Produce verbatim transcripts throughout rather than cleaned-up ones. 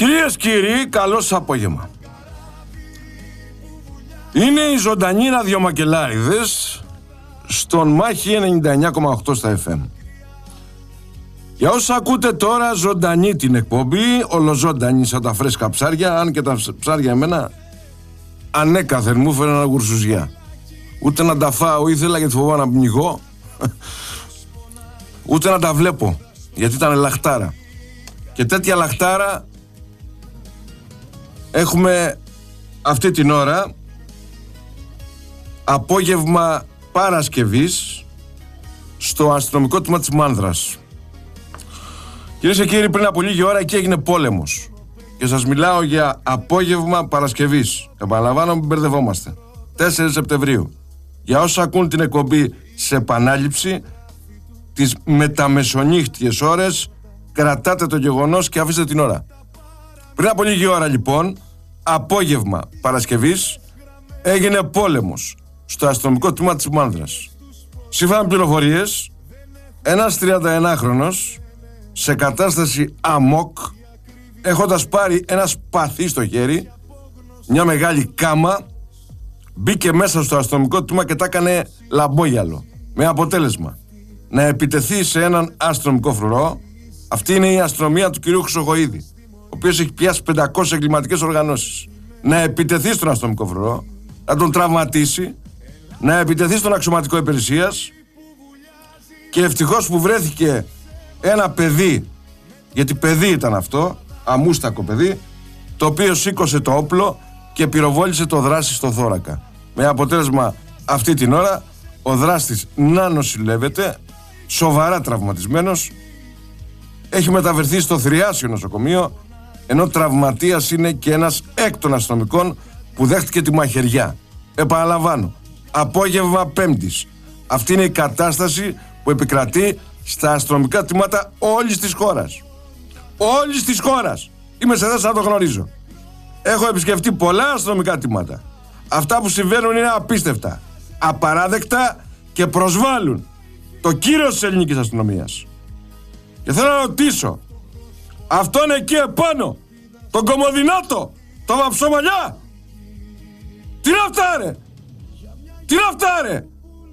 Κυρίες και κύριοι, καλό σας απόγευμα. Είναι οι ζωντανοί ραδιομακελάριδες στον Μάχη ενενήντα εννιά κόμμα οκτώ στα εφ εμ. Για όσους ακούτε τώρα ζωντανή την εκπομπή, ολοζώντανη σαν τα φρέσκα ψάρια, αν και τα ψάρια εμένα ανέκαθεν μου φέρναν γουρσουζιά. Ούτε να τα φάω ήθελα γιατί φοβάμαι να πνιγώ, ούτε να τα βλέπω γιατί ήταν λαχτάρα. Και τέτοια λαχτάρα έχουμε αυτή την ώρα, απόγευμα Παρασκευής, στο αστυνομικό τμήμα της Μάνδρας. Κυρίες και κύριοι, πριν από λίγη ώρα εκεί έγινε πόλεμος. Και σας μιλάω για απόγευμα Παρασκευής. Επαναλαμβάνω, μην μπερδευόμαστε. τέσσερις Σεπτεμβρίου. Για όσους ακούν την εκπομπή σε επανάληψη, τις μεταμεσονύχτιες ώρες, κρατάτε το γεγονός και αφήστε την ώρα. Πριν από λίγη ώρα λοιπόν, απόγευμα Παρασκευής, έγινε πόλεμος στο αστυνομικό τμήμα της Μάνδρας. Σύμφωνα με πληροφορίες, ένας τριανταενάχρονος σε κατάσταση αμόκ, έχοντας πάρει ένα σπαθί στο χέρι, μια μεγάλη κάμα, μπήκε μέσα στο αστυνομικό τμήμα και τα έκανε λαμπόγιαλο. Με αποτέλεσμα να επιτεθεί σε έναν αστυνομικό φρουρό. Αυτή είναι η αστυνομία του κυρίου Χρυσοχοΐδη, ο οποίος έχει πιάσει πεντακόσιες εγκληματικές οργανώσεις. Να επιτεθεί στον αστυνομικό φρουρό, να τον τραυματίσει, να επιτεθεί στον αξιωματικό υπηρεσίας, και ευτυχώς που βρέθηκε ένα παιδί, γιατί παιδί ήταν αυτό, αμούστακο παιδί, το οποίο σήκωσε το όπλο και πυροβόλησε το δράστη στο θώρακα. Με αποτέλεσμα αυτή την ώρα ο δράστης να νοσηλεύεται, σοβαρά τραυματισμένος, έχει μεταφερθεί στο Θριάσιο νοσοκομείο, ενώ τραυματίας είναι και ένας εκ των αστυνομικών που δέχτηκε τη μαχαιριά. Επαναλαμβάνω, απόγευμα Πέμπτης. Αυτή είναι η κατάσταση που επικρατεί στα αστυνομικά τμήματα όλης της χώρας. Όλης της χώρας. Είμαι σε θέση να το γνωρίζω. Έχω επισκεφτεί πολλά αστυνομικά τμήματα. Αυτά που συμβαίνουν είναι απίστευτα, απαράδεκτα και προσβάλλουν το κύρος της ελληνικής αστυνομίας. Και θέλω να ρωτήσω, αυτόν εκεί επάνω, τον Κομοδινάτο, τον Βαψομαλιά, τι είναι αυτά ρε, τι είναι αυτά ρε,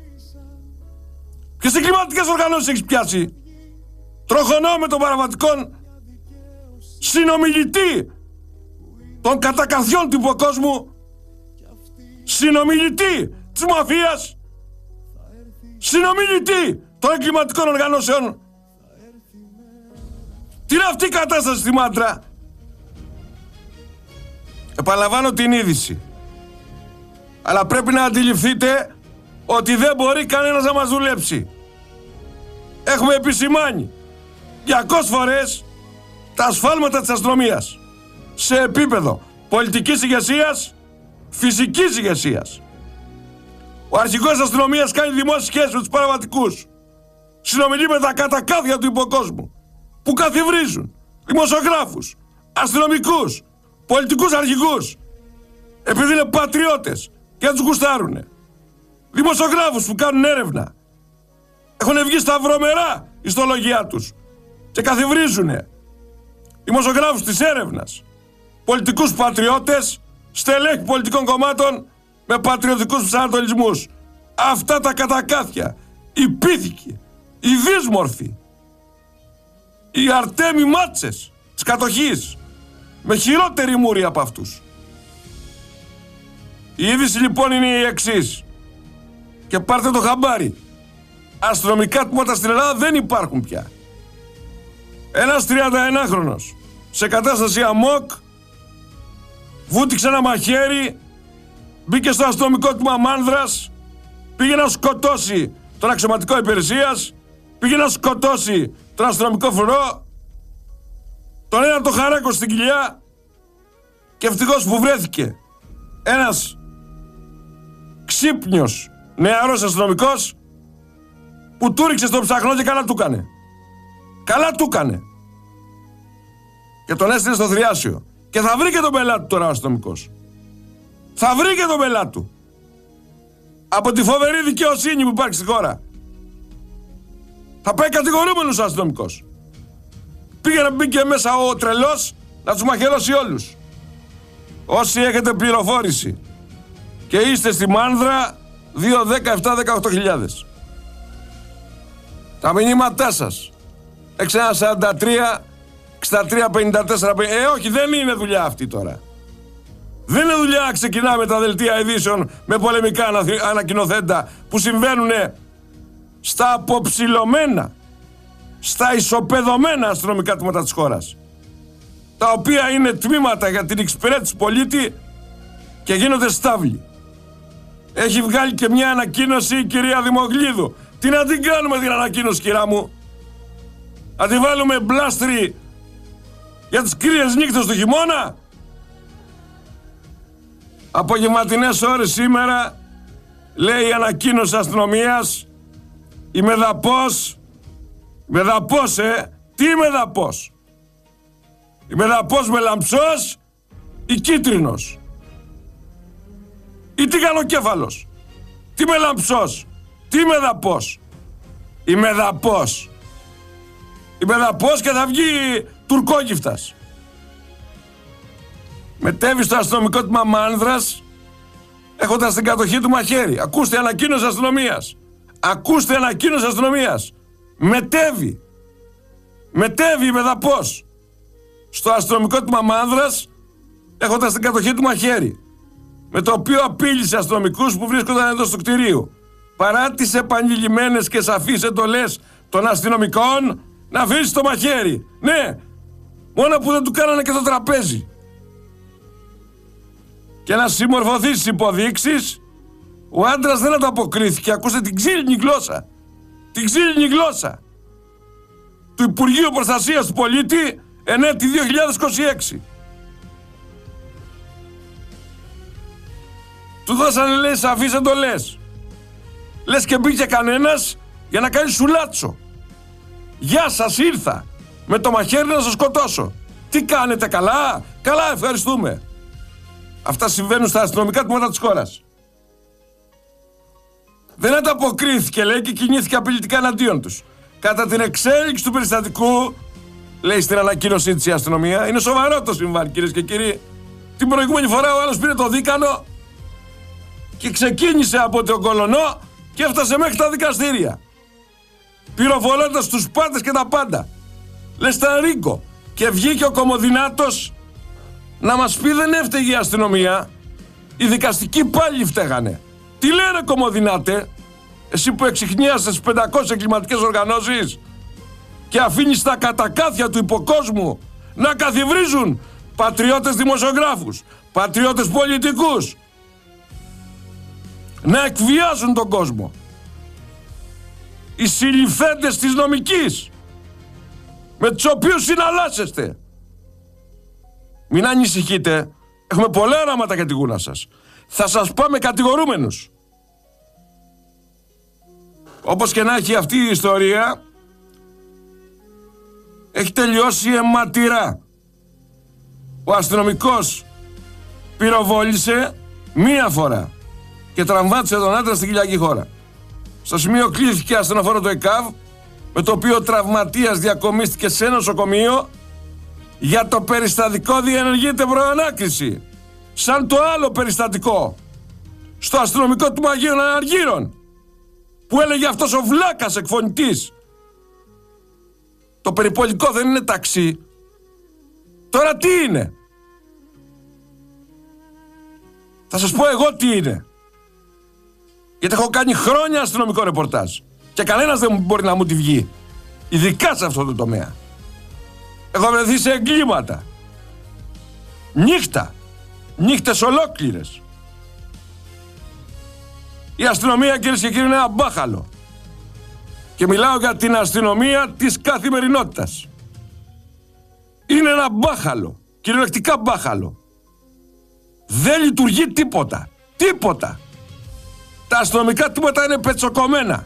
ποιες εγκληματικές οργανώσεις έχεις πιάσει? Τροχονό με των παραβατικών, συνομιλητή των κατακαθιών του υποκόσμου, συνομιλητή της μαφίας, συνομιλητή των εγκληματικών οργανώσεων. Τι είναι αυτή η κατάσταση στη Μάντρα? Επαναλαμβάνω την είδηση, αλλά πρέπει να αντιληφθείτε ότι δεν μπορεί κανένας να μας δουλέψει. Έχουμε επισημάνει διακόσιες φορές τα ασφάλματα της αστυνομίας σε επίπεδο πολιτικής ηγεσίας, φυσικής ηγεσίας. Ο αρχηγός αστυνομίας κάνει δημόσιες σχέσεις με τους παραβατικούς, συνομιλεί με τα κατακάθια του υποκόσμου που καθιβρίζουν δημοσιογράφους, αστυνομικούς, πολιτικούς αρχηγούς, επειδή είναι πατριώτες και τους γουστάρουνε. Δημοσιογράφους που κάνουν έρευνα, έχουν βγει στα βρωμερά ιστολογία τους και καθιβρίζουνε. Δημοσιογράφους της έρευνας, πολιτικούς πατριώτες, στελέχη πολιτικών κομμάτων με πατριωτικούς προσανατολισμούς. Αυτά τα κατακάθια, οι πίθηκοι, οι δύσμορφοι, οι Αρτέμι Μάτσες της κατοχής, με χειρότερη μούρη από αυτούς. Η είδηση λοιπόν είναι η εξής, και πάρτε το χαμπάρι. Αστυνομικά τμήματα στην Ελλάδα δεν υπάρχουν πια. Ένας τριανταενάχρονος σε κατάσταση αμόκ βούτυξε ένα μαχαίρι, μπήκε στο αστυνομικό τμήμα Μάνδρας, πήγε να σκοτώσει τον αξιωματικό υπηρεσίας, πήγε να σκοτώσει τον αστυνομικό φρουρό, τον έναν το χαράκο στην κοιλιά, και ευτυχώς που βρέθηκε ένας ξύπνιος νεαρός αστυνομικός που του ρίξε στο ψαχνό και καλά του κάνε. Καλά του κάνε. Και τον έστειλε στο Θριάσιο. Και θα βρει και τον πελάτη του τώρα ο αστυνομικός. Θα βρει και τον πελάτη του. Από τη φοβερή δικαιοσύνη που υπάρχει στη χώρα. Θα πάει κατηγορούμενος ο αστυνομικός. Πήγε να μπήκε μέσα ο τρελός να τους μαχαιρώσει όλους. Όσοι έχετε πληροφόρηση και είστε στη Μάνδρα, δύο, δέκα, επτά, δεκαοκτώ χιλιάδες. Τα μηνύματά σας έξι ένα σαράντα τρία εξήντα τρία πενήντα τέσσερα. Ε, όχι, δεν είναι δουλειά αυτή τώρα. Δεν είναι δουλειά να ξεκινάμε τα δελτία ειδήσεων με πολεμικά ανακοινοθέντα που συμβαίνουν στα αποψηλωμένα, στα ισοπεδωμένα αστυνομικά τμήματα της χώρας, τα οποία είναι τμήματα για την εξυπηρέτηση πολίτη και γίνονται στάβλοι. Έχει βγάλει και μια ανακοίνωση η κυρία Δημογλίδου. Τι να την κάνουμε την ανακοίνωση, κυρά μου? Να τη βάλουμε μπλάστρι για τις κρύες νύχτες του χειμώνα? Απογευματινές ώρες σήμερα, λέει η ανακοίνωση αστυνομίας, η Μεδαπός, Μεδαπός ε, τι Μεδαπός? Η Μεδαπός με λαμψός ή κίτρινος? Ή τι καλοκέφαλος? Τι με λαμψός? Τι Μεδαπός? Η Μεδαπός. Η Μεδαπός και θα βγει τουρκόγυφτας. Μετέβη στο αστυνομικό τμήμα Μάνδρας έχοντας την κατοχή του μαχαίρι. Ακούστε ανακοίνωση αστυνομίας. Ακούστε ανακοίνωση αστυνομίας. Μετέβη. Μετέβη η Μεδαπός στο αστυνομικό τμήμα Μάνδρας έχοντας την κατοχή του μαχαίρι, με το οποίο απείλησε αστυνομικούς που βρίσκονταν εδώ στο κτηρίο, παρά τις επανειλημμένες και σαφείς εντολές των αστυνομικών να αφήσει το μαχαίρι. Ναι, μόνο που δεν του κάνανε και το τραπέζι. Και να συμμορφωθεί στις υποδείξεις, ο άντρας δεν ανταποκρίθηκε. Ακούστε την ξύλινη γλώσσα. Την ξύλινη γλώσσα του Υπουργείου Προστασίας του Πολίτη εν έτη δύο χιλιάδες είκοσι έξι. Του δώσανε, λέει, σαφείς εντολές. Λες και μπήκε κανένας για να κάνει σουλάτσο. Γεια σας, ήρθα με το μαχαίρι να σας σκοτώσω. Τι κάνετε, καλά? Καλά, ευχαριστούμε. Αυτά συμβαίνουν στα αστυνομικά τμήματα της χώρας. Δεν ανταποκρίθηκε, λέει, και κινήθηκε απειλητικά εναντίον τους. Κατά την εξέλιξη του περιστατικού, λέει στην ανακοίνωσή της η αστυνομία, είναι σοβαρό το συμβάν, κυρίες και κύριοι. Την προηγούμενη φορά ο άλλος πήρε το δίκανο και ξεκίνησε από τον Κολονό και έφτασε μέχρι τα δικαστήρια, πυροβολώντας τους πάντες και τα πάντα. Λες ήταν ρίγκο. Και βγήκε ο Κομοδυνάτος να μας πει δεν έφταιγε η αστυνομία, οι δικαστικοί πάλι φταίγανε. Τι λένε, Κομοδυνάτε, εσύ που εξιχνίασες στις πεντακόσιες εγκληματικές οργανώσεις και αφήνεις τα κατακάθια του υποκόσμου να καθιβρίζουν πατριώτες δημοσιογράφους, πατριώτες πολιτικούς, να εκβιάζουν τον κόσμο, οι συλληφθέντες της νομικής με τους οποίους συναλλάσσεστε. Μην ανησυχείτε, έχουμε πολλά οράματα για τη γούνα σας. Θα σας πάμε κατηγορούμενους. Όπως και να έχει αυτή η ιστορία, έχει τελειώσει αιματηρά. Ο αστυνομικός πυροβόλησε μία φορά και τραυμάτισε τον άντρα στην κοιλιακή χώρα. Στο σημείο κλήθηκε ασθενοφόρο του ΕΚΑΒ, με το οποίο ο τραυματίας διακομίστηκε σε νοσοκομείο. Για το περιστατικό διενεργείται προανάκριση, σαν το άλλο περιστατικό στο αστυνομικό του Αγίων Αναργύρων, που έλεγε αυτός ο βλάκας εκφωνητής. Το περιπολικό δεν είναι ταξί. Τώρα τι είναι? Θα σας πω εγώ τι είναι. Γιατί έχω κάνει χρόνια αστυνομικό ρεπορτάζ και κανένας δεν μπορεί να μου τη βγει, ειδικά σε αυτό το τομέα. Έχω βρεθεί σε εγκλήματα. Νύχτα. Νύχτες ολόκληρες. Η αστυνομία, κυρίες και κύριοι, είναι ένα μπάχαλο. Και μιλάω για την αστυνομία της καθημερινότητας. Είναι ένα μπάχαλο. Κυριολεκτικά μπάχαλο. Δεν λειτουργεί τίποτα. Τίποτα. Τα αστυνομικά τμήματα είναι πετσοκομμένα.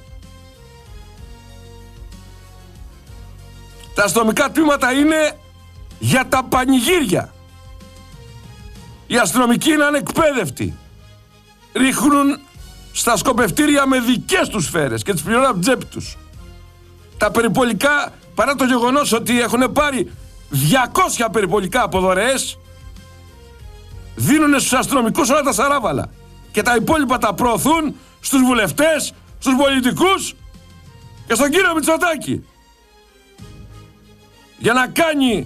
Τα αστυνομικά τμήματα είναι για τα πανηγύρια. Οι αστυνομικοί είναι ανεκπαίδευτοι. Ρίχνουν στα σκοπευτήρια με δικές τους σφαίρες και τις πληρώνουν από την τσέπη τους. Τα περιπολικά, παρά το γεγονός ότι έχουν πάρει διακόσια περιπολικά από δωρεές, δίνουν στους αστυνομικούς όλα τα σαράβαλα και τα υπόλοιπα τα προωθούν στους βουλευτές, στους πολιτικούς και στον κύριο Μητσοτάκη για να κάνει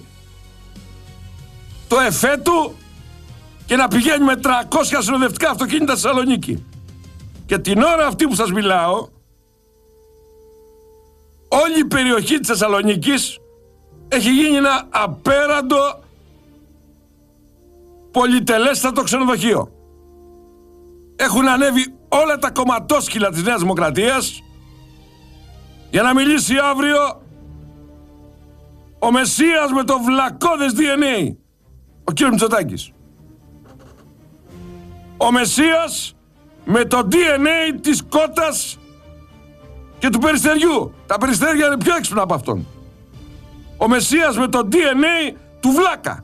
το εφέ του και να πηγαίνει με τριακόσια συνοδευτικά αυτοκίνητα στη Θεσσαλονίκη. Και την ώρα αυτή που σας μιλάω, όλη η περιοχή της Θεσσαλονίκης έχει γίνει ένα απέραντο πολυτελέστατο ξενοδοχείο. Έχουν ανέβει όλα τα κομματόσκυλα της Νέας Δημοκρατίας για να μιλήσει αύριο ο Μεσσίας με το βλακώδες ντι εν έι, ο κύριος Μητσοτάκης. Ο Μεσσίας με το ντι εν έι της Κώτας και του Περιστεριού. Τα Περιστέρια είναι πιο έξυπνα από αυτόν. Ο Μεσσίας με το ντι εν έι του Βλάκα.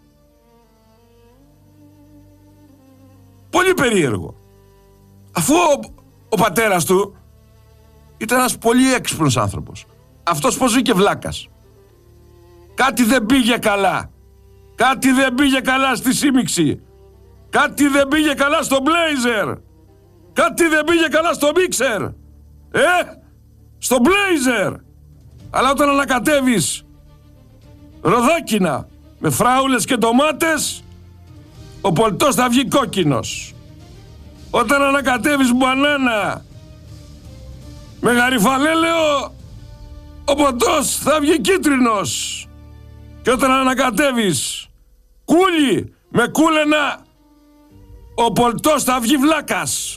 Πολύ περίεργο. Αφού ο, ο πατέρας του ήταν ένας πολύ έξυπνος άνθρωπος. Αυτός πως βγήκε βλάκας. Κάτι δεν πήγε καλά. Κάτι δεν πήγε καλά στη σύμμιξη. Κάτι δεν πήγε καλά στο Blazer. Κάτι δεν πήγε καλά στο Mixer. Ε, στο Blazer. Αλλά όταν ανακατεύεις ροδάκινα με φράουλες και ντομάτες, ο πολιτός θα βγει κόκκινος. Όταν ανακατεύεις μπανάνα με γαριφαλέλαιο, ο ποτός θα βγει κίτρινος. Και όταν ανακατεύεις κούλι με κούλενα, ο πολιτός θα βγει βλάκας.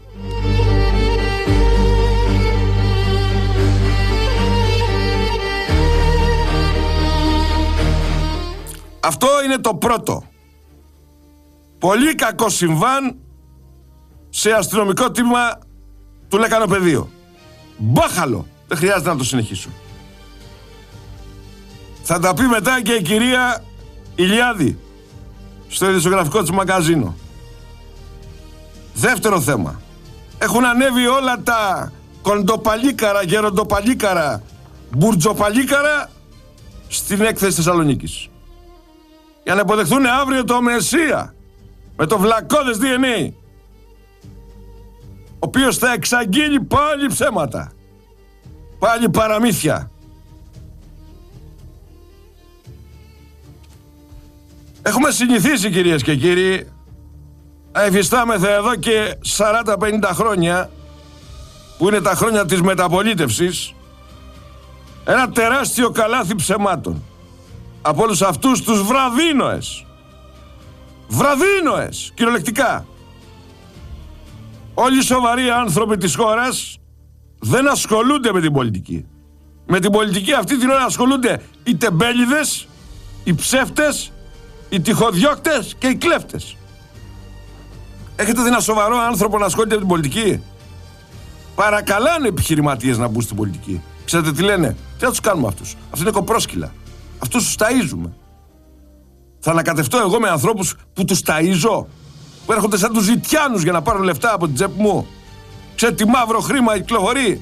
Αυτό είναι το πρώτο. Πολύ κακό συμβάν σε αστυνομικό τμήμα του Λεκανοπεδίου. Μπάχαλο. Δεν χρειάζεται να το συνεχίσω. Θα τα πει μετά και η κυρία Ηλιάδη στο ειδησιογραφικό της μαγκαζίνο. Δεύτερο θέμα. Έχουν ανέβει όλα τα κοντοπαλίκαρα, γεροντοπαλίκαρα, μπουρτζοπαλίκαρα στην έκθεση Θεσσαλονίκης. Για να υποδεχθούν αύριο το Μεσσία με το βλακώδες ντι εν έι, ο οποίος θα εξαγγείλει πάλι ψέματα, πάλι παραμύθια. Έχουμε συνηθίσει, κυρίες και κύριοι, να υφιστάμεθα εδώ και σαράντα πενήντα χρόνια, που είναι τα χρόνια της μεταπολίτευσης, ένα τεράστιο καλάθι ψεμάτων από όλους αυτούς τους βραδύνοες. Βραδύνοες, κυριολεκτικά. Όλοι οι σοβαροί άνθρωποι της χώρας δεν ασχολούνται με την πολιτική. Με την πολιτική αυτή την ώρα ασχολούνται οι τεμπέληδες, οι ψεύτες, οι τυχοδιώκτες και οι κλέφτες. Έχετε δει ένα σοβαρό άνθρωπο να ασχολείται με την πολιτική? Παρακαλάνε επιχειρηματίες να μπουν στην πολιτική. Ξέρετε τι λένε? Τι θα τους κάνουμε αυτούς? Αυτοί είναι κοπρόσκυλα. Αυτούς τους ταΐζουμε. Θα ανακατευτώ εγώ με ανθρώπους που τους ταΐζω, που έρχονται σαν τους ζητιάνους για να πάρουν λεφτά από την τσέπη μου? Ξέρετε τι μαύρο χρήμα κυκλοφορεί?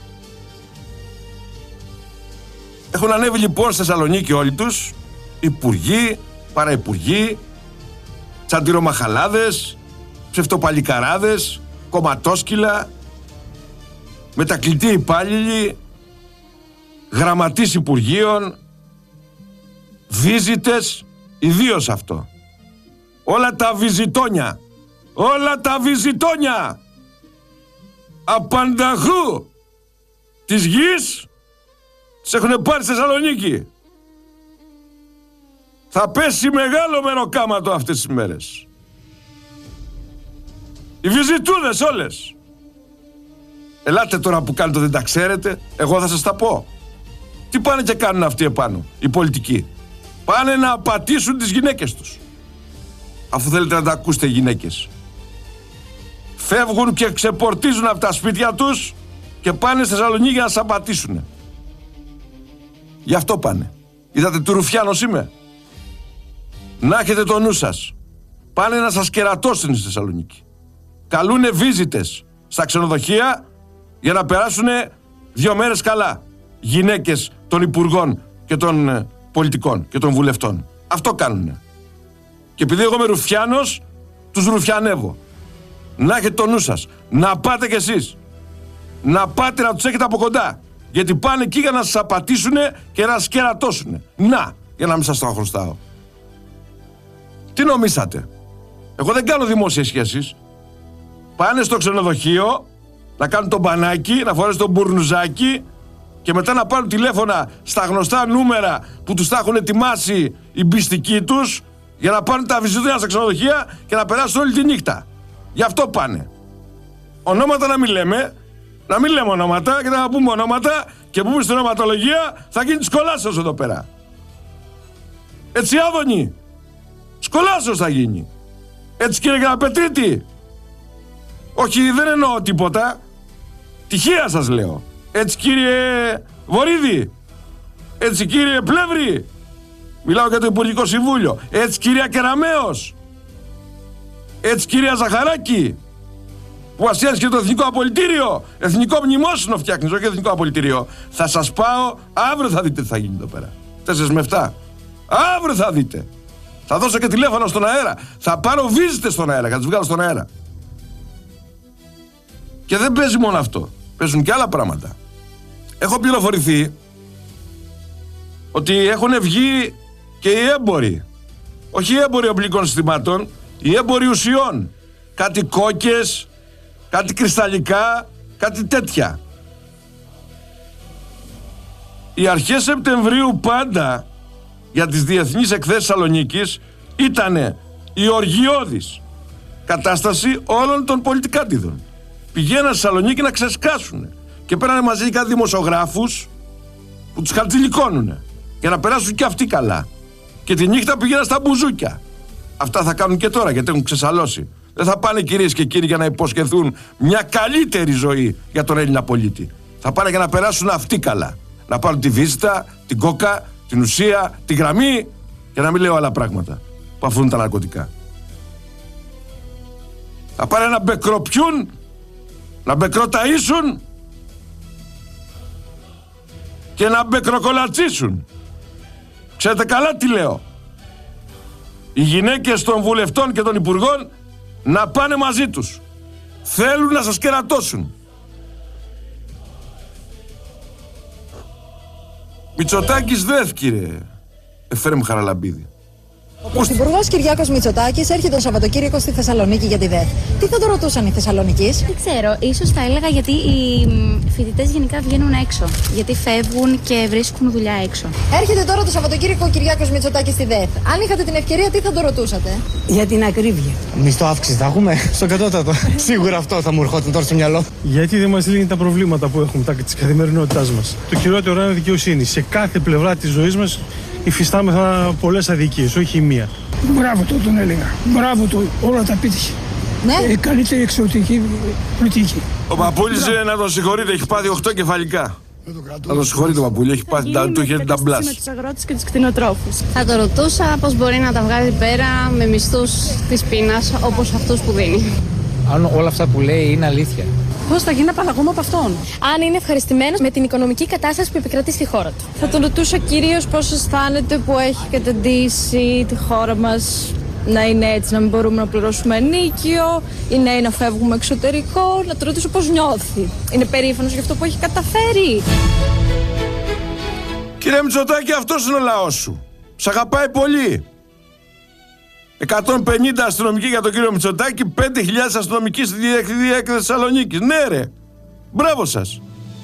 Έχουν ανέβει λοιπόν στη Θεσσαλονίκη όλοι τους, υπουργοί, παραυπουργοί, τσαντιρομαχαλάδες, ψευτοπαλικαράδες, κομματόσκυλα, μετακλητοί υπάλληλοι, γραμματείς υπουργείων, βίζιτες, ιδίως αυτό. Όλα τα βυζιτόνια, όλα τα βυζιτόνια απανταχού της γης τις έχουν πάρει στη Θεσσαλονίκη. Θα πέσει μεγάλο μεροκάματο αυτές τις μέρες. Οι βυζιτούδες όλες. Ελάτε τώρα που κάνετε δεν τα ξέρετε, εγώ θα σας τα πω. Τι πάνε και κάνουν αυτοί επάνω, οι πολιτικοί? Πάνε να απατήσουν τις γυναίκες τους. Αφού θέλετε να τα ακούσετε οι γυναίκες. Φεύγουν και ξεπορτίζουν από τα σπίτια τους και πάνε στη Θεσσαλονίκη για να σας απατήσουν. Γι' αυτό πάνε. Είδατε τι ρουφιάνος είμαι? Να έχετε το νου σας. Πάνε να σας κερατώσουν στη Θεσσαλονίκη. Καλούνε βίζιτες στα ξενοδοχεία για να περάσουν δύο μέρες καλά. Γυναίκες των υπουργών και των πολιτικών και των βουλευτών. Αυτό κάνουνε. Και επειδή εγώ είμαι ρουφιάνος, τους ρουφιανεύω. Να έχετε το νου σας. Να πάτε κι εσείς. Να πάτε να τους έχετε από κοντά. Γιατί πάνε εκεί για να σας απατήσουνε και να σας κερατώσουνε. Να, για να μην σας το χρωστάω. Τι νομίσατε? Εγώ δεν κάνω δημόσιες σχέσεις. Πάνε στο ξενοδοχείο να κάνουν τον μπανάκι, να φορέσουν τον μπουρνουζάκι και μετά να πάρουν τηλέφωνα στα γνωστά νούμερα που τους τα έχουν ετοιμάσει οι μπιστικοί τους για να πάρουν τα βυζίδια στα ξενοδοχεία και να περάσουν όλη τη νύχτα. Γι' αυτό πάνε. Ονόματα να μην λέμε, να μην λέμε ονόματα και να πούμε ονόματα και πούμε στην ονοματολογία θα γίνει σκολάσεως εδώ πέρα. Έτσι Άδωνη, σκολάσεως θα γίνει. Έτσι κύριε Γραπετρίτη. Όχι, δεν εννοώ τίποτα. Τυχαία σας λέω. Έτσι κύριε Βορίδη. Έτσι κύριε Πλεύρη. Μιλάω για το Υπουργικό Συμβούλιο. Έτσι κυρία Κεραμέως. Έτσι κυρία Ζαχαράκη. Που ασχέσεις και το Εθνικό Απολυτήριο. Εθνικό Μνημόσυνο φτιάχνεις, όχι Εθνικό Απολυτήριο. Θα σας πάω, αύριο θα δείτε τι θα γίνει εδώ πέρα. τέσσερα με επτά. Αύριο θα δείτε. Θα δώσω και τηλέφωνο στον αέρα. Θα πάρω βίζιτες στον αέρα, θα τις βγάλω στον αέρα. Και δεν παίζει μόνο αυτό. Παίζουν και άλλα πράγματα. Έχω πληροφορηθεί ότι έχουν βγει και οι έμποροι. Όχι οι έμποροι οπλικών συστημάτων, οι έμποροι ουσιών. Κάτι κόκκες, κάτι κρυσταλλικά, κάτι τέτοια. Οι αρχές Σεπτεμβρίου πάντα για τις διεθνείς εκθέσεις Σαλονίκης ήτανε η οργιώδης κατάσταση όλων των πολιτικάντιδων. Πηγαίναν στη Σαλονίκη να ξεσκάσουν και πέρανε μαζί κάτι δημοσιογράφους που τους χαρτζηλικώνουνε για να περάσουν και αυτοί καλά. Και τη νύχτα πηγαίναν στα μπουζούκια. Αυτά θα κάνουν και τώρα γιατί έχουν ξεσαλώσει. Δεν θα πάνε κυρίες και κύριοι για να υποσχεθούν μια καλύτερη ζωή για τον Έλληνα πολίτη. Θα πάνε για να περάσουν αυτοί καλά. Να πάρουν τη βίζιτα, την κόκα, την ουσία, τη γραμμή και να μην λέω άλλα πράγματα που αφορούν τα ναρκωτικά. Θα πάνε να μπεκροπιούν, να μπεκροταΐσουν και να μπεκροκολατσίσουν. Ξέρετε καλά τι λέω. Οι γυναίκες των βουλευτών και των υπουργών να πάνε μαζί τους. Θέλουν να σας κερατώσουν. Μητσοτάκης δεθ, κύριε Εφραίμ Χαραλαμπίδη. Ο Πρωθυπουργός Κυριάκος Μητσοτάκης έρχεται το Σαββατοκύριακο στη Θεσσαλονίκη για τη ΔΕΘ. Τι θα το ρωτούσαν οι Θεσσαλονικείς? Δεν ξέρω, ίσως θα έλεγα γιατί οι φοιτητές γενικά βγαίνουν έξω. Γιατί φεύγουν και βρίσκουν δουλειά έξω. Έρχεται τώρα το Σαββατοκύριακο ο Κυριάκος Μητσοτάκης στη ΔΕΘ. Αν είχατε την ευκαιρία, τι θα το ρωτούσατε? Για την ακρίβεια. Μισθό αύξηση θα έχουμε στο κατώτατο. Σίγουρα αυτό θα μου ερχόταν τώρα στο μυαλό. Γιατί δεν μας λύνει τα προβλήματα που έχουμε, τα της καθημερινότητάς μας. Το κυριότερο είναι δικαιοσύνη. Σε κάθε πλευρά της ζωής μας υφιστάμεθα πολλές αδικίες, όχι μία. Μπράβο του, τον έλεγα. Μπράβο του, όλα τα πήτυχε. Ναι. Ε, καλύτερη εξωτική πολιτική. Ο Παπούλης ε, να τον συγχωρείτε, έχει πάθει οχτώ κεφαλικά. Να τον συγχωρείτε ο Παπούλη, έχει πάθει τα του είχε ταμπλάς. Με τους αγρότες και τους κτηνοτρόφους. Θα το ρωτούσα πώς μπορεί να τα βγάλει πέρα με μισθούς της πείνας όπως αυτούς που δίνει. Αν όλα αυτά που λέει είναι αλήθεια. Πώς θα γίνει να απαλλαγούμε από αυτόν? Αν είναι ευχαριστημένος με την οικονομική κατάσταση που επικρατεί στη χώρα του. Θα τον ρωτούσα κυρίως πώς αισθάνεται που έχει καταντήσει τη χώρα μας να είναι έτσι, να μην μπορούμε να πληρώσουμε ενίκιο, οι νέοι να φεύγουμε εξωτερικό. Να τον ρωτήσω πώς νιώθει. Είναι περήφανος για αυτό που έχει καταφέρει? Κύριε Μητσοτάκη, αυτός είναι ο λαός σου. Σ' αγαπάει πολύ. εκατόν πενήντα αστυνομικοί για τον κύριο Μητσοτάκη, πέντε χιλιάδες αστυνομικοί στη διέκδοση Θεσσαλονίκης. Ναι ρε, μπράβο σας.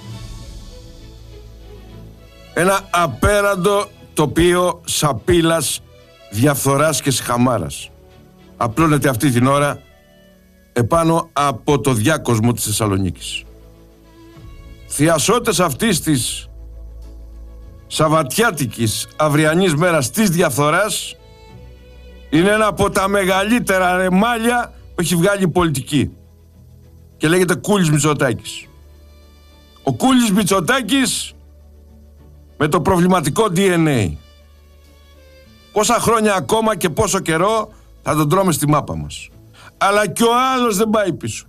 Ένα απέραντο τοπίο σαπίλας, διαφθοράς και σιχαμάρας απλώνεται αυτή την ώρα επάνω από το διάκοσμο της Θεσσαλονίκης. Θειασότες αυτής της σαββατιάτικης αυριανής μέρας της διαφθοράς είναι ένα από τα μεγαλύτερα ρεμάλια που έχει βγάλει η πολιτική και λέγεται Κούλης Μητσοτάκης. Ο Κούλης Μητσοτάκης με το προβληματικό ντι εν έι. Πόσα χρόνια ακόμα και πόσο καιρό θα τον τρώμε στη μάπα μας. Αλλά και ο άλλος δεν πάει πίσω.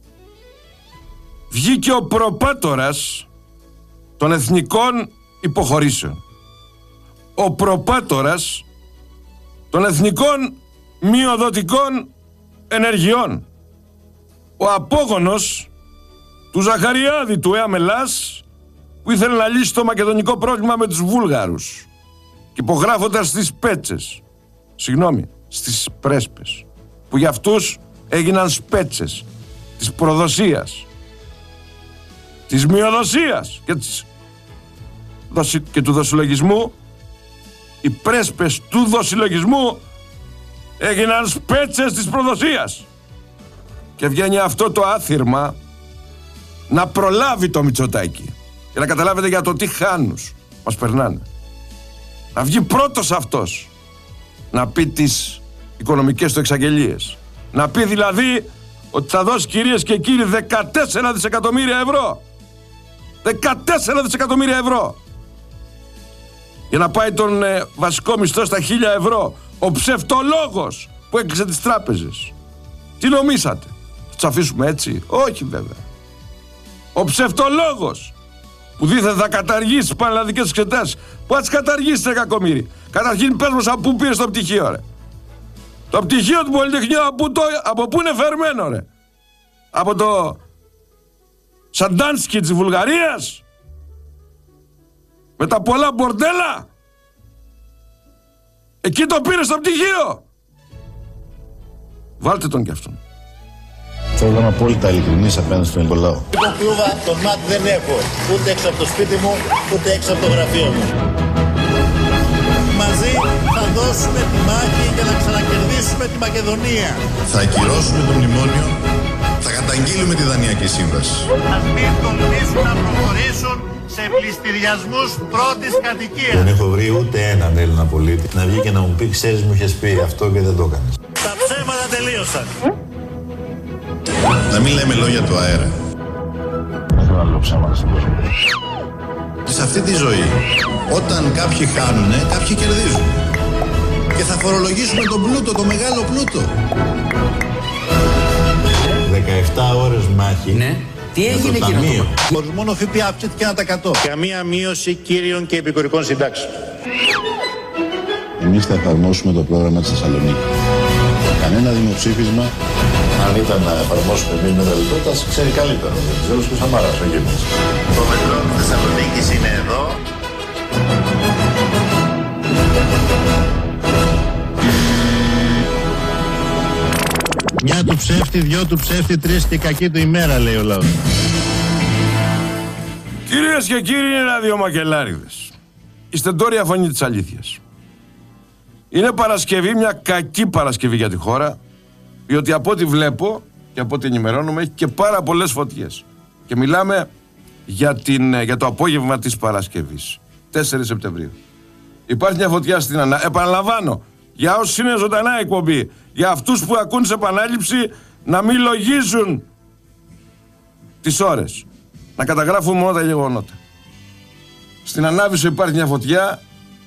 Βγήκε ο προπάτορας των εθνικών υποχωρήσεων. ο προπάτορας των εθνικών μειοδοτικών ενεργειών, ο απόγονος του Ζαχαριάδη του ΕΑ Μελάς, που ήθελε να λύσει το μακεδονικό πρόβλημα με τους Βούλγαρους και υπογράφοντας στις πέτσες, συγγνώμη, στις πρέσπες, που για αυτούς έγιναν σπέτσες της προδοσίας, της μειοδοσίας και, της... και του δοσυλλογισμού. Οι πρέσπες του δοσυλλογισμού έγιναν σπέτσες της προδοσίας. Και βγαίνει αυτό το άθυρμα να προλάβει το Μητσοτάκη και να καταλάβετε για το τι χάνους μας περνάνε. Να βγει πρώτος αυτός να πει τις οικονομικές του εξαγγελίες, να πει δηλαδή ότι θα δώσει, κυρίες και κύριοι, δεκατέσσερα δισεκατομμύρια ευρώ, δεκατέσσερα δισεκατομμύρια ευρώ για να πάει τον ε, βασικό μισθό στα χίλια ευρώ. Ο ψευτολόγος που έκλεισε τις τράπεζες. Τι νομίσατε, θα τους αφήσουμε έτσι? Όχι βέβαια. Ο ψευτολόγος που δίθεν θα καταργήσει τις πανελλαδικές εξετάσεις. Πού θα τις καταργήσει, ρε κακομοίρη? Καταρχήν πες μας από πού πήρες το πτυχίο, ρε. Το πτυχίο του Πολυτεχνείου από, το, από πού είναι φερμένο, ρε? Από το Σαντάνσκι της Βουλγαρίας? Με τα πολλά μπορντέλα? Εκεί το πήρες το πτυχίο? Βάλτε τον κι αυτόν. Θέλω να είμαι απόλυτα ειλικρινής απέναντι στον ελληνικό λαό. Λοιπόν, κλούβα, τον ΜΑΤ δεν έχω. Ούτε έξω από το σπίτι μου, ούτε έξω από το γραφείο μου. Μαζί θα δώσουμε τη μάχη για να ξανακερδίσουμε τη Μακεδονία. Θα ακυρώσουμε το μνημόνιο, θα καταγγείλουμε τη Δανειακή Σύμβαση. Ας μην τολμήσουν να προχωρήσουν σε πληστηριασμούς πρώτης κατοικίας. Δεν έχω βρει ούτε έναν Έλληνα πολίτη να βγει και να μου πει, ξέρεις, μου είχες πει αυτό και δεν το έκανες. Τα ψέματα τελείωσαν. Να μην λέμε λόγια του αέρα. Δεν θέλω να λέω ψέματα στην ζωή. Και σε αυτή τη ζωή, όταν κάποιοι χάνουνε, κάποιοι κερδίζουν. Και θα φορολογήσουμε τον πλούτο, τον μεγάλο πλούτο. δεκαεπτά ώρες μάχη. Ναι. Τι έγινε, κύριε? Χωρίς μόνο ΦΠΑ αυξήθηκε ένα τοις εκατό. Καμία μείωση κύριων και επικουρικών συντάξεων. Εμείς θα εφαρμόσουμε το πρόγραμμα της Θεσσαλονίκη. Κανένα δημοψήφισμα, αν ήταν να εφαρμόσουμε εμείς με τα λιτότητα, ξέρει καλύτερο. Δεν ξέρω ποιος θα μάρασε ο γύρνης. Το μετρό της Θεσσαλονίκης είναι εδώ. Μια του ψεύτη, δυο του ψεύτη, τρεις και κακή του ημέρα, λέει ο λαός. Κυρίες και κύριοι, είναι ένα δύο μακελάριδες. Η στεντόρια φωνή της αλήθειας. Είναι Παρασκευή, μια κακή Παρασκευή για τη χώρα, διότι από ό,τι βλέπω και από ό,τι ενημερώνομαι έχει και πάρα πολλές φωτιές. Και μιλάμε για, την, για το απόγευμα της Παρασκευής, τέσσερις Σεπτεμβρίου. Υπάρχει μια φωτιά στην Ανά... Επαναλαμβάνω, για όσους είναι ζωντανά εκπομπή, για αυτούς που ακούν σε επανάληψη, να μην λογίζουν τις ώρες, να καταγράφουν μόνο τα γεγονότα. Στην Ανάβησο υπάρχει μια φωτιά,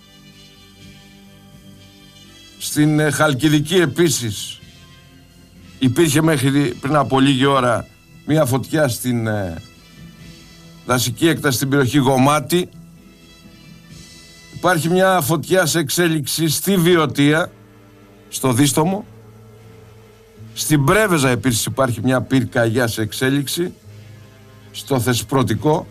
στην ε, Χαλκιδική επίσης υπήρχε μέχρι πριν από λίγη ώρα μια φωτιά στην ε, δασική έκταση στην περιοχή Γομάτη. Υπάρχει μια φωτιά σε εξέλιξη στη Βιωτία, στο Δίστομο. Στην Πρέβεζα επίσης υπάρχει μια πυρκαγιά σε εξέλιξη, στο Θεσπρωτικό.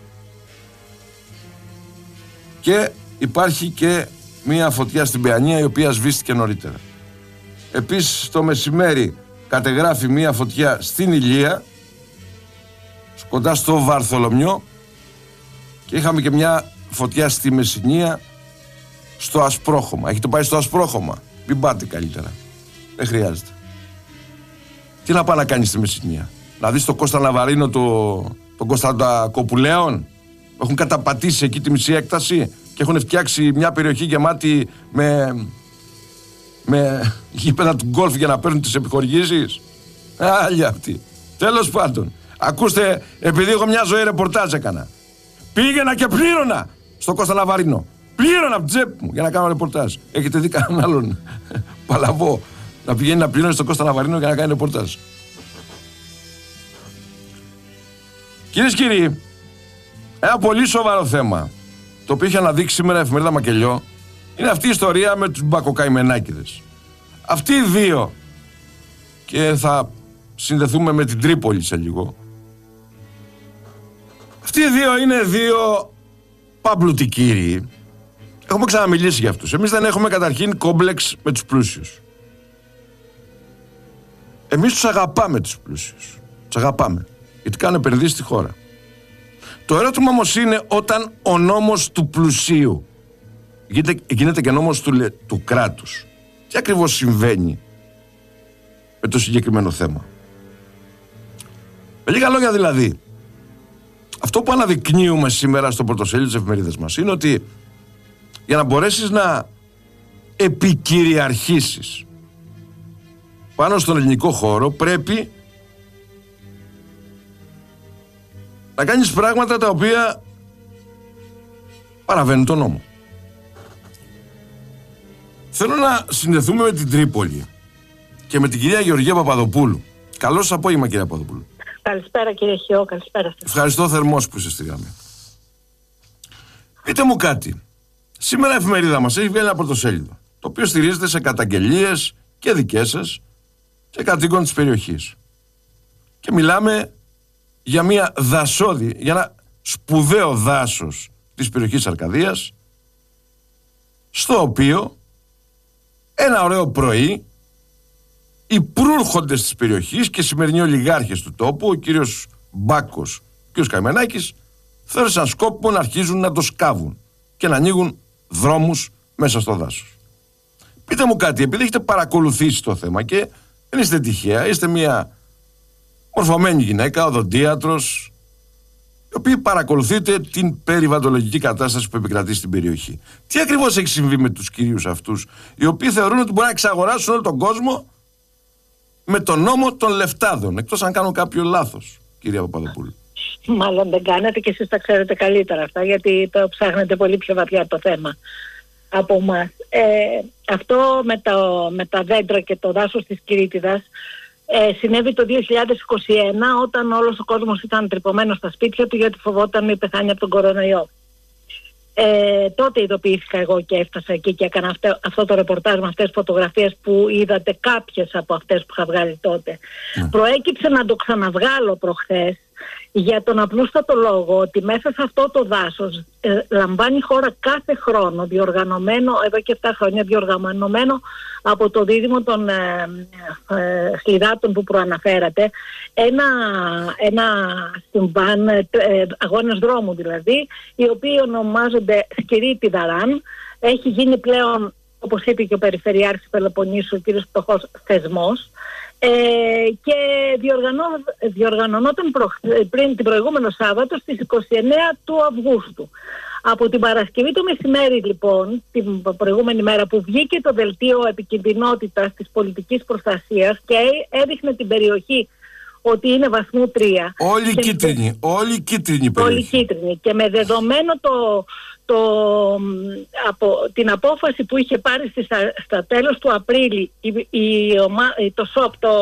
Και υπάρχει και μια φωτιά στην Παιανία, η οποία σβήστηκε νωρίτερα. Επίσης το μεσημέρι κατεγράφει μια φωτιά στην Ηλία, κοντά στο Βαρθολομιό, και είχαμε και μια φωτιά στη Μεσσηνία, στο Ασπρόχωμα. Έχετε πάει στο Ασπρόχωμα? Μην πάτε καλύτερα. Δεν χρειάζεται. Τι να πάει να κάνει στη Μεσσηνία? Να δεις τον Κώστα Ναβαρίνο, το, τον Κωνσταντά Κοπουλέων, που έχουν καταπατήσει εκεί τη μισή έκταση και έχουν φτιάξει μια περιοχή γεμάτη με, με γήπεδα του γκολφ για να παίρνουν τις επιχορηγήσεις. Άλλοι αυτοί. Τέλος πάντων, ακούστε, επειδή εγώ μια ζωή ρεπορτάζ έκανα, πήγαινα και πλήρωνα στον Κώστα Ναβαρίνο. Πλήρωνα από την τσέπη μου για να κάνω ρεπορτάζ. Έχετε δει κανέναν άλλον παλαβό να πηγαίνει να πληρώνει στον Κώστα Ναβαρίνο για να κάνει ρεπορτάζ? Κυρίες και κύριοι, ένα πολύ σοβαρό θέμα, το οποίο είχε αναδείξει σήμερα η εφημερίδα Μακελιό, είναι αυτή η ιστορία με τους μπακοκαημενάκηδες. Αυτοί οι δύο, και θα συνδεθούμε με την Τρίπολη σε λίγο, αυτοί οι δύο είναι δύο παμπλουτικήριοι. Έχουμε ξαναμιλήσει για αυτούς. Εμείς δεν έχουμε καταρχήν κόμπλεξ με τους πλούσιους. Εμείς τους αγαπάμε τους πλούσιους. Τους αγαπάμε. Γιατί κάνουν επενδύσεις στη χώρα. Το ερώτημα όμως είναι όταν ο νόμος του πλουσίου γίνεται, γίνεται και νόμος του, του κράτους. Τι ακριβώς συμβαίνει με το συγκεκριμένο θέμα? Με λίγα λόγια δηλαδή, αυτό που αναδεικνύουμε σήμερα στο πρωτοσέλιδο της εφημερίδας μας είναι ότι για να μπορέσεις να επικυριαρχήσεις πάνω στον ελληνικό χώρο πρέπει να κάνεις πράγματα τα οποία παραβαίνουν τον νόμο. Θέλω να συνδεθούμε με την Τρίπολη και με την κυρία Γεωργία Παπαδοπούλου. Καλό σας απόγευμα, κυρία Παπαδοπούλου. Καλησπέρα, κύριε Χιώ, καλησπέρα σας. Ευχαριστώ θερμός που είστε στη γραμμή. Πείτε μου κάτι. Σήμερα η εφημερίδα μας έχει βγάλει ένα πρωτοσέλιδο, το οποίο στηρίζεται σε καταγγελίες και δικές σας και κατοίκων της περιοχής. Και μιλάμε για μια δασόδη, για ένα σπουδαίο δάσος της περιοχής Αρκαδίας, στο οποίο ένα ωραίο πρωί οι προύρχοντες της περιοχής και σημερινοί ολιγάρχες του τόπου, ο κύριος Μπάκος και ο κύριος Καημενάκης, θεώρησαν σκόπιμο να αρχίζουν να το σκάβουν και να ανοίγουν δρόμους μέσα στο δάσος. Πείτε μου κάτι, επειδή έχετε παρακολουθήσει το θέμα και δεν είστε τυχαία, είστε μια μορφωμένη γυναίκα, οδοντίατρος, η οποία παρακολουθείτε την περιβαλλοντολογική κατάσταση που επικρατεί στην περιοχή. Τι ακριβώς έχει συμβεί με τους κυρίους αυτούς, οι οποίοι θεωρούν ότι μπορούν να εξαγοράσουν όλο τον κόσμο με τον νόμο των λεφτάδων, εκτός αν κάνουν κάποιο λάθος, κυρία Παπαδοπούλου? Μάλλον δεν κάνετε και εσείς τα ξέρετε καλύτερα αυτά, γιατί το ψάχνετε πολύ πιο βαθιά το θέμα από εμάς. Ε, αυτό με, το, με τα δέντρα και το δάσος της Κυρίτιδας ε, συνέβη το δύο χιλιάδες είκοσι ένα, όταν όλος ο κόσμος ήταν τρυπωμένος στα σπίτια του γιατί φοβόταν μη πεθάνει από τον κορονοϊό. Ε, τότε ειδοποιήθηκα εγώ και έφτασα εκεί και έκανα αυτό, αυτό το ρεπορτάζ με αυτές τις φωτογραφίες που είδατε, κάποιες από αυτές που είχα βγάλει τότε. Mm. Προέκυψε να το ξαναβγάλω προχθές για τον απλούστατο λόγο ότι μέσα σε αυτό το δάσος ε, λαμβάνει χώρα κάθε χρόνο, διοργανωμένο εδώ και επτά χρόνια, διοργανωμένο από το δίδυμο των ε, ε, Σλιδάτων που προαναφέρατε, ένα, ένα συμβάν, ε, αγώνες δρόμου δηλαδή, οι οποίοι ονομάζονται Σκυρίτιδα Ραν. Έχει γίνει πλέον, όπως είπε και ο Περιφερειάρχης Πελοποννήσου, ο κ. Πτωχός, θεσμός. Ε, και διοργανώ, διοργανωνόταν προ, πριν την προηγούμενο Σάββατο στις είκοσι εννέα του Αυγούστου. Από την Παρασκευή το μεσημέρι λοιπόν, την προηγούμενη μέρα που βγήκε το δελτίο επικινδυνότητας της πολιτικής προστασίας και έδειχνε την περιοχή ότι είναι βαθμού τρία. Όλη κίτρινη, όλη κίτρινη περιοχή. Όλη κίτρινη και με δεδομένο το... Το, από την απόφαση που είχε πάρει στις, στα τέλος του Απρίλη η, η, το ΣΟΠ, το,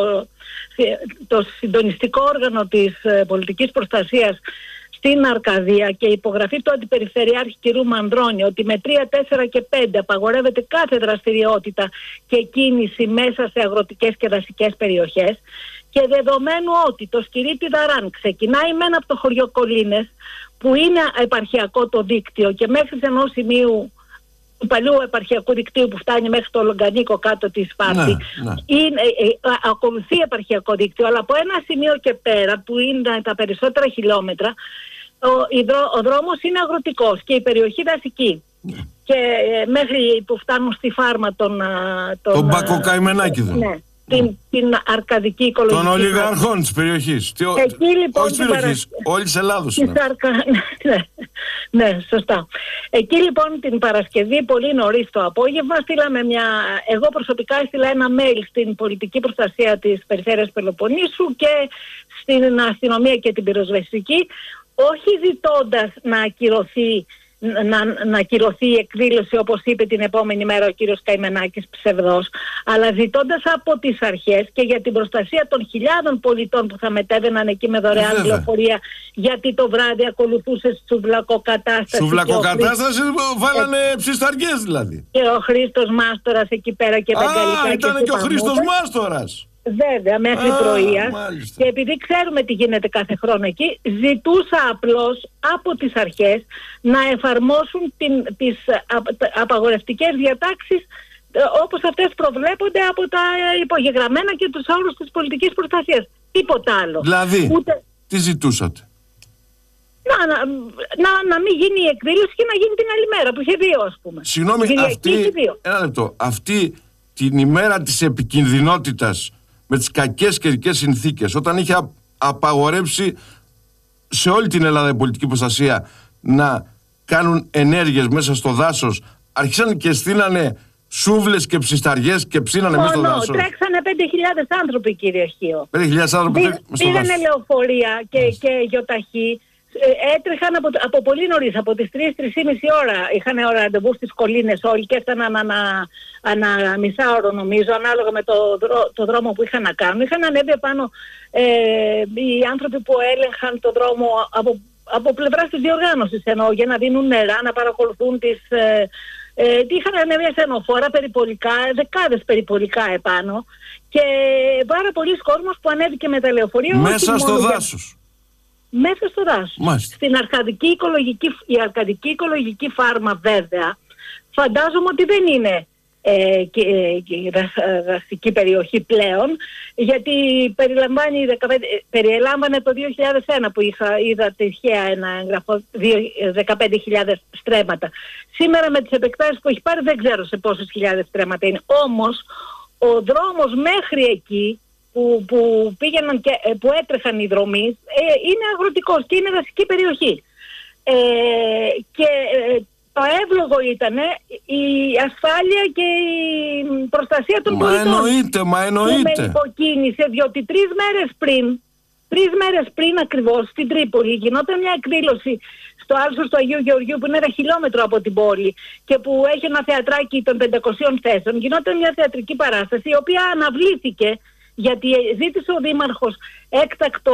το συντονιστικό όργανο της πολιτικής προστασίας στην Αρκαδία, και η υπογραφή του Αντιπεριφερειάρχη κ. Μανδρώνη ότι με τρία, τέσσερα και πέντε απαγορεύεται κάθε δραστηριότητα και κίνηση μέσα σε αγροτικές και δασικές περιοχές, και δεδομένου ότι το Σκυρίτιδα Ραν ξεκινάει μένα από το χωριό Κολίνες, που είναι επαρχιακό το δίκτυο, και μέχρι ενός σημείου του παλιού επαρχιακού δικτύου που φτάνει μέχρι το Λογκανίκο κάτω τη Σπάρτη, ναι, ναι. Είναι, ε, ε, ακολουθεί επαρχιακό δίκτυο, αλλά από ένα σημείο και πέρα, που είναι τα περισσότερα χιλιόμετρα, ο, ο δρόμος είναι αγροτικός και η περιοχή δασική. Ναι. Και ε, μέχρι που φτάνουν στη φάρμα των... Τον, τον Μπακοκαημενάκηδο. Ναι. Την, την αρκαδική οικολογική. Των ολιγαρχών της περιοχής. Τι, εκεί, λοιπόν, όχι της περιοχής, παρα... όλης της Ελλάδος. Αρκα... ναι, ναι, σωστά. Εκεί λοιπόν την Παρασκευή πολύ νωρίς το απόγευμα στείλαμε μια... Εγώ προσωπικά έστειλα ένα mail στην πολιτική προστασία της Περιφέρειας Πελοποννήσου και στην αστυνομία και την πυροσβεστική, όχι ζητώντας να ακυρωθεί να, να κυρωθεί η εκδήλωση, όπως είπε την επόμενη μέρα ο κύριος Καημενάκης ψευδός, αλλά ζητώντας από τις αρχές και για την προστασία των χιλιάδων πολιτών που θα μετέβαιναν εκεί με δωρεάν λεωφορεία, γιατί το βράδυ ακολουθούσε σουβλακοκατάσταση. Σουβλακοκατάσταση βάλανε ε, ψισταριές δηλαδή. Και ο Χρήστος Μάστορας εκεί πέρα και τα γαλλικά. Α, ήταν και, και ο Χρήστος Μάστορας. Βέβαια, μέχρι πρωίας. Και επειδή ξέρουμε τι γίνεται κάθε χρόνο εκεί, ζητούσα απλώς από τις αρχές να εφαρμόσουν την, τις απαγορευτικές διατάξεις όπως αυτές προβλέπονται από τα υπογεγραμμένα και τους όρους της πολιτικής προστασίας. Τίποτα άλλο. Δηλαδή, Ούτε... τι ζητούσατε? Να, να, να, να μην γίνει η εκδήλωση και να γίνει την άλλη μέρα που είχε δύο, ας πούμε. Συγγνώμη, αυτή, ένα λεπτό, αυτή την ημέρα της επικινδυνότητας με τις κακές καιρικές συνθήκες, όταν είχε απαγορεύσει σε όλη την Ελλάδα η πολιτική προστασία να κάνουν ενέργειες μέσα στο δάσος, αρχίσαν και στείλανε σούβλες και ψισταριές και ψήνανε μέσα στο δάσος. Τρέξανε πέντε χιλιάδες άνθρωποι, κύριε Χίο. πέντε χιλιάδες άνθρωποι μέσα στο δάσος. Πήγανε λεωφορεία και, και γιοταχή. Έτρεχαν από, από πολύ νωρίς, από τις τρεις με τρεις και μισή ώρα. Είχαν ώρα ραντεβού στις κολλήνες όλοι και έφταναν ανα, ανα μισάωρο νομίζω, ανάλογα με το, δρό, το δρόμο που είχαν να κάνουν. Είχαν ανέβει πάνω ε, οι άνθρωποι που έλεγχαν το δρόμο από, από πλευράς της διοργάνωσης, εννοώ, για να δίνουν νερά, να παρακολουθούν τις... Ε, ε, είχαν ανέβει ασθενοφόρα, περιπολικά, δεκάδες περιπολικά επάνω και πάρα πολλοί κόσμος που ανέβηκε με τα λεωφορεία. Μέσα στο δάσος. Μέσα στο δάσος. Στην αρκαδική οικολογική, η αρκαδική οικολογική φάρμα βέβαια φαντάζομαι ότι δεν είναι ε, και, και δασική περιοχή πλέον, γιατί περιλαμβάνει δεκαπέντε, περιελάμβανε το δύο χιλιάδες ένα που είχα, είδα τυχαία ένα έγγραφο δεκαπέντε χιλιάδες στρέμματα. Σήμερα με τις επεκτάσεις που έχει πάρει δεν ξέρω σε πόσες χιλιάδες στρέμματα είναι. Όμως ο δρόμος μέχρι εκεί Που, που πήγαιναν και που έτρεχαν οι δρομείς ε, είναι αγροτικός και είναι δασική περιοχή ε, και ε, το εύλογο ήταν η ασφάλεια και η προστασία των μα πολιτών. Μα εννοείται, μα εννοείται. Με υποκίνησε, διότι τρεις μέρες πριν τρεις μέρες πριν ακριβώς στην Τρίπολη γινόταν μια εκδήλωση στο άλσος του Αγίου Γεωργίου που είναι ένα χιλιόμετρο από την πόλη και που έχει ένα θεατράκι των πεντακοσίων θέσεων. Γινόταν μια θεατρική παράσταση η οποία αναβλήθηκε γιατί ζήτησε ο Δήμαρχος έκτακτο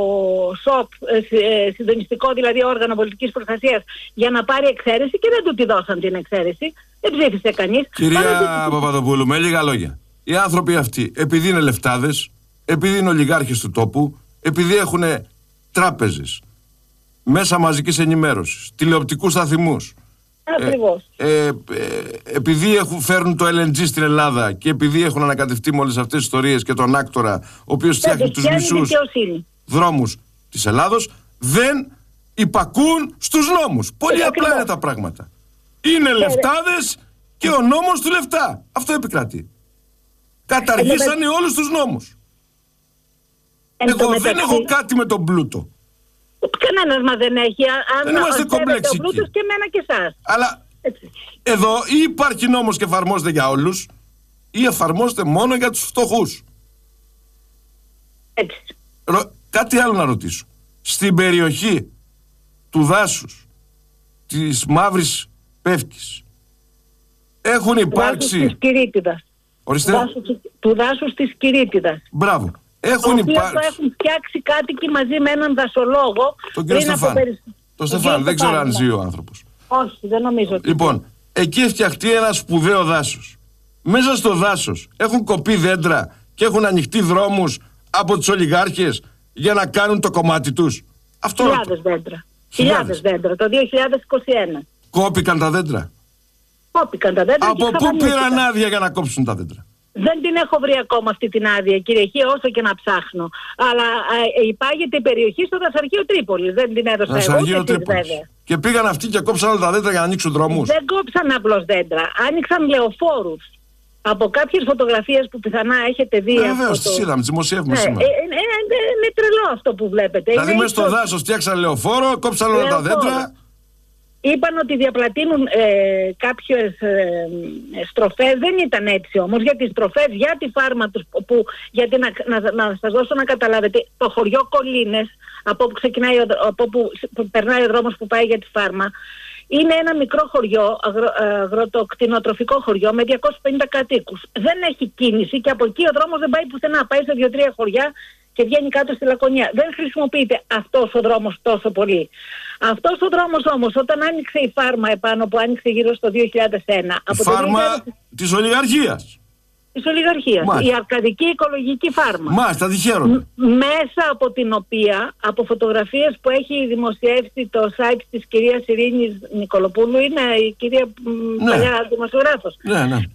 σοκ, ε, συντονιστικό δηλαδή όργανο πολιτικής προστασίας για να πάρει εξαίρεση και δεν του τη δώσαν την εξαίρεση. Δεν ψήφισε κανείς. Κυρία Πάρα... Παπαδοπούλου, με λίγα λόγια. Οι άνθρωποι αυτοί, επειδή είναι λεφτάδες, επειδή είναι ολιγάρχες του τόπου, επειδή έχουν τράπεζες, μέσα μαζικής ενημέρωσης, τηλεοπτικούς σταθμούς, Ακριβώς. Ε, ε, ε, επειδή έχουν, φέρνουν το ελ εν τζι στην Ελλάδα και επειδή έχουν ανακατευτεί με όλες αυτές τις ιστορίες και τον άκτορα ο οποίος φτιάχνει τους μισούς δρόμους της Ελλάδος, δεν υπακούν στους νόμους. Πολύ απλά είναι τα πράγματα. Είναι λεφτάδες και ο νόμος του λεφτά. Αυτό επικρατεί. Καταργήσανε όλους τους νόμους. Εγώ δεν έχω κάτι με τον πλούτο. Κανένας μας δεν έχει. Αν δεν είμαστε κομπλεξικοί. Ο πλούτος και εμένα και εσάς. Αλλά έτσι. Εδώ ή υπάρχει νόμος και εφαρμόζεται για όλους ή εφαρμόζεται μόνο για τους φτωχούς. Έτσι. Ρω... Κάτι άλλο να ρωτήσω. Στην περιοχή του δάσους της Μαύρης Πεύκης έχουν υπάρξει... Του δάσους της Κυρίτιδας. Ορίστε. Δάσους, του δάσους της Κυρίτιδας. Μπράβο. Έχουν το υπάρξει... το έχουν φτιάξει κάτοικοι μαζί με έναν δασολόγο. Τον κύριο Στεφάν. Περι... Τον Στεφάν, δεν ξέρω αν ζει ο άνθρωπος. Όχι, δεν νομίζω ότι... Λοιπόν, εκεί έχει φτιαχτεί ένα σπουδαίο δάσος. Μέσα στο δάσος έχουν κοπεί δέντρα και έχουν ανοιχτεί δρόμους από τους ολιγάρχες για να κάνουν το κομμάτι τους. Αυτό Χιλιάδες δέντρα. Χιλιάδες δέντρα, το δύο χιλιάδες είκοσι ένα. Κόπηκαν τα δέντρα. Κόπηκαν τα δέντρα. Από πού πήραν άδεια για να κόψουν τα δέντρα? Δεν την έχω βρει ακόμα αυτή την άδεια, κύριε Χί, όσο και να ψάχνω. Αλλά ε, υπάγεται η περιοχή στο δασαρχείο Τρίπολης. Δεν την έδωσα δασαρχείο εγώ. Τρίπολης. Και πήγαν αυτοί και κόψαν όλα τα δέντρα για να ανοίξουν δρόμους. Δεν κόψαν απλώς δέντρα. Άνοιξαν λεωφόρους. Από κάποιες φωτογραφίες που πιθανά έχετε δει. Ναι, βεβαίως, τις είδαμε, τις δημοσιεύουμε ναι, σήμερα. Ε, ε, ε, ε, είναι τρελό αυτό που βλέπετε. Δηλαδή μέσα στο δάσος φτιάξαν λεωφόρο, κόψαν όλα τα δέντρα. Είπαν ότι διαπλατείνουν ε, κάποιες ε, στροφές, δεν ήταν έτσι όμως, για τις στροφές, για τη φάρμα τους, που, γιατί να, να, να σας δώσω να καταλάβετε, το χωριό Κολλήνες, από όπου, ξεκινάει, από όπου περνάει ο δρόμος που πάει για τη φάρμα, Είναι ένα μικρό χωριό, αγρο, αγροτοκτηνοτροφικό χωριό με διακόσιους πενήντα κατοίκους. Δεν έχει κίνηση και από εκεί ο δρόμος δεν πάει πουθενά. Πάει σε δύο-τρία χωριά και βγαίνει κάτω στη Λακωνία. Δεν χρησιμοποιείται αυτός ο δρόμος τόσο πολύ. Αυτός ο δρόμος όμως, όταν άνοιξε η φάρμα επάνω, που άνοιξε γύρω στο δύο χιλιάδες ένα. Η από φάρμα το δύο χιλιάδες... της ολιγαρχίας. Της ολιγαρχίας. Η αρκαδική οικολογική φάρμα. Μάλιστα, διχαίρονται. Μέσα από την οποία, από φωτογραφίες που έχει δημοσιεύσει το site της κυρίας Ειρήνης Νικολοπούλου, είναι η κυρία, ναι, παλιά δημοσιογράφος. Ναι, ναι.